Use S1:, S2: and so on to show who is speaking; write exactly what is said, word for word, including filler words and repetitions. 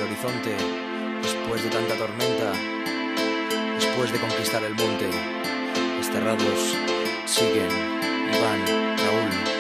S1: horizonte, después de tanta tormenta, después de conquistar el monte, desterrados siguen y van, Raúl.